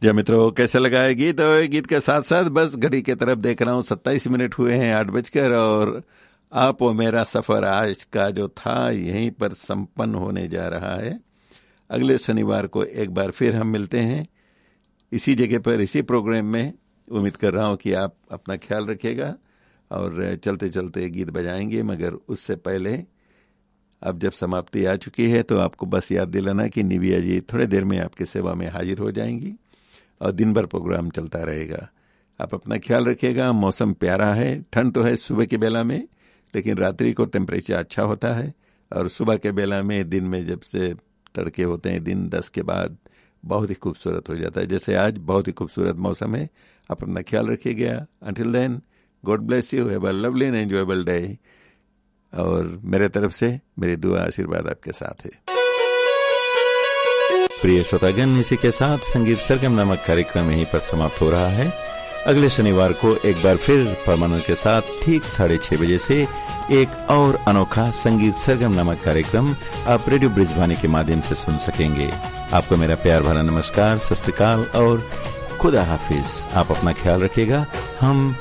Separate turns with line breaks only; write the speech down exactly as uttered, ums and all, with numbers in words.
जी मित्रों, कैसे लगा है गीत? और गीत के साथ साथ बस घड़ी की तरफ देख रहा हूँ, सत्ताईस मिनट हुए हैं आठ बजकर, और आप और मेरा सफर आज का जो था यहीं पर संपन्न होने जा रहा है। अगले शनिवार को एक बार फिर हम मिलते हैं इसी जगह पर, इसी प्रोग्राम में। उम्मीद कर रहा हूँ कि आप अपना ख्याल रखिएगा और चलते चलते गीत बजाएंगे, मगर उससे पहले अब जब समाप्ति आ चुकी है तो आपको बस याद दिलाना कि निविया जी थोड़ी देर में आपकी सेवा में हाजिर हो जाएंगी और दिन भर प्रोग्राम चलता रहेगा। आप अपना ख्याल रखिएगा। मौसम प्यारा है, ठंड तो है सुबह के बेला में, लेकिन रात्रि को टेम्परेचर अच्छा होता है, और सुबह के बेला में, दिन में जब से तड़के होते हैं दिन दस के बाद, बहुत ही खूबसूरत हो जाता है। जैसे आज बहुत ही खूबसूरत मौसम है। आप अपना ख्याल रखिएगा। Until then, God bless you, have a lovely and enjoyable day. और मेरे तरफ से मेरी दुआ आशीर्वाद आपके साथ है। प्रिय श्रोतागण, इसी के साथ संगीत सरगम नामक कार्यक्रम यहीं पर समाप्त हो रहा है। अगले शनिवार को एक बार फिर परमानंद के साथ ठीक साढ़े छह बजे से एक और अनोखा संगीत सरगम नामक कार्यक्रम आप रेडियो ब्रिजवानी के माध्यम से सुन सकेंगे। आपको मेरा प्यार भरा नमस्कार, सत श्री अकाल और खुदा हाफिज। आप अपना ख्याल रखिएगा। हम